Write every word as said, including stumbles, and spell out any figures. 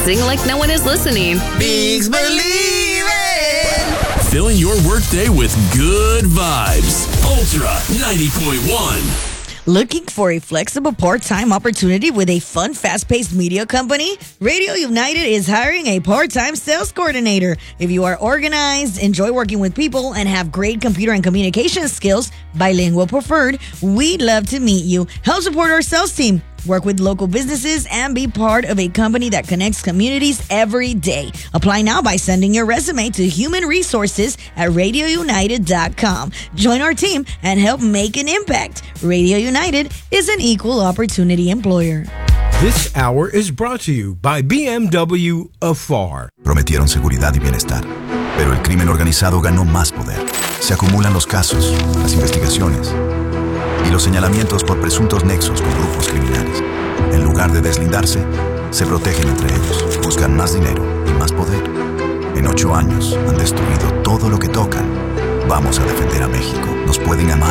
Sing like no one is listening. Bigs Believe It! Filling your workday with good vibes. Ultra ninety point one. Looking for a flexible part-time opportunity with a fun, fast-paced media company? Radio United is hiring a part-time sales coordinator. If you are organized, enjoy working with people, and have great computer and communication skills, bilingual preferred, we'd love to meet you. Help support our sales team. Work with local businesses and be part of a company that connects communities every day. Apply now by sending your resume to human resources at radio united dot com. Join our team and help make an impact. Radio United is an equal opportunity employer. This hour is brought to you by B M W Afar. Prometieron seguridad y bienestar, pero el crimen organizado ganó más poder. Se acumulan los casos, las investigaciones y los señalamientos por presuntos nexos con grupos criminales. En lugar de deslindarse, se protegen entre ellos, buscan más dinero y más poder. En ocho años han destruido todo lo que tocan. Vamos a defender a México. Nos pueden amar